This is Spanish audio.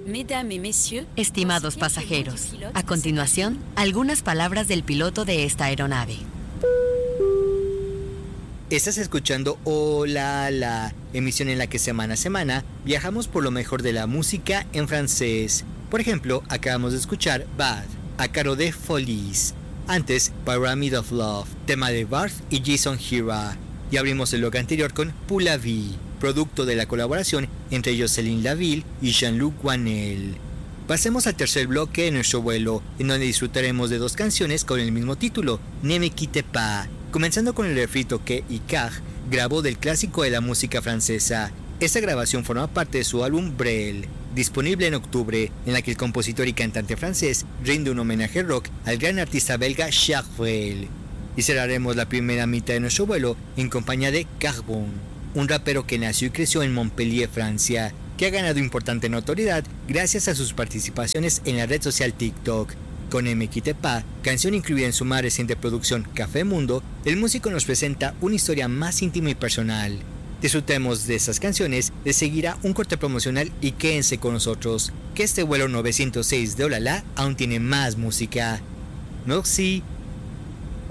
Estimados pasajeros, a continuación, algunas palabras del piloto de esta aeronave. Estás escuchando Hola La, emisión en la que semana a semana viajamos por lo mejor de la música en francés. Por ejemplo, acabamos de escuchar Bad, a cargo de Folies. Antes, Pyramid of Love, tema de Barth y Jason Hira. Y abrimos el bloque anterior con Pour la Vie, producto de la colaboración entre Jocelyn Laville y Jean-Luc Guanel. Pasemos al tercer bloque de nuestro vuelo, en donde disfrutaremos de dos canciones con el mismo título, Ne me quitte pas, comenzando con el refrito que Icare grabó del clásico de la música francesa. Esta grabación forma parte de su álbum Brel, disponible en octubre, en la que el compositor y cantante francés rinde un homenaje rock al gran artista belga Jacques Brel. Y cerraremos la primera mitad de nuestro vuelo en compañía de Carbone, un rapero que nació y creció en Montpellier, Francia, que ha ganado importante notoriedad gracias a sus participaciones en la red social TikTok. Con Ne me quitte pas, canción incluida en su más reciente producción Café Mundo, el músico nos presenta una historia más íntima y personal. Disfrutemos de esas canciones, les seguirá un corte promocional y quédense con nosotros, que este vuelo 906 de Hola La aún tiene más música. Merci.